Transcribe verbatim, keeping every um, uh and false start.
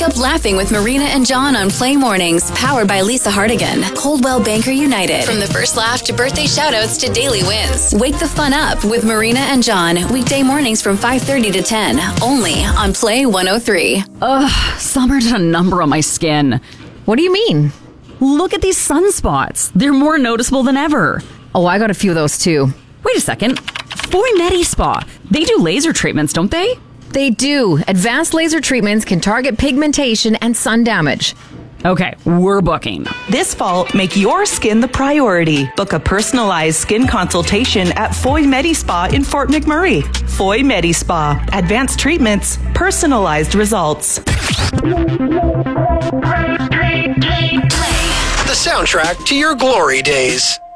up laughing with Marina and John on Play Mornings, powered by Lisa Hardigan. Coldwell Banker United. From the first laugh to birthday shoutouts to daily wins. Wake the fun up with Marina and John, weekday mornings from five thirty to ten, only on Play one oh three. Ugh, summer did a number on my skin. What do you mean? Look at these sunspots. They're more noticeable than ever. Oh, I got a few of those too. Wait a second. Foy Medi Spa. They do laser treatments, don't they? They do. Advanced laser treatments can target pigmentation and sun damage. Okay, we're booking. This fall, make your skin the priority. Book a personalized skin consultation at Foy Medi Spa in Fort McMurray. Foy Medi Spa. Advanced treatments, personalized results. The soundtrack to your glory days.